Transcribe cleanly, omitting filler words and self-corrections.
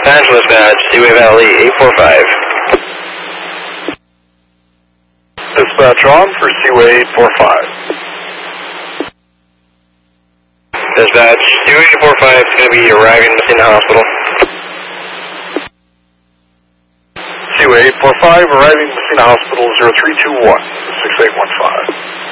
Angeles badge, Seaway Valley 845. Dispatch on for Seaway 845. Dispatch, Seaway 845 is going to be arriving at Messina Hospital. Seaway 845 arriving at Messina Hospital 0321 6815.